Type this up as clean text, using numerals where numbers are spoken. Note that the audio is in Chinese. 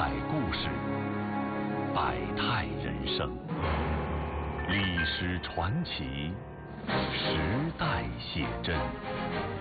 彩故事，百态人生，历史传奇，时代写真。